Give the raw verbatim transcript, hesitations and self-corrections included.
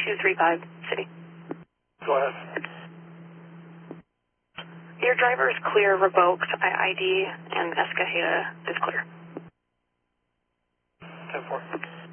two three five, City. Go ahead. Your driver is clear, revoked. I ID and Escajeda is clear. ten four.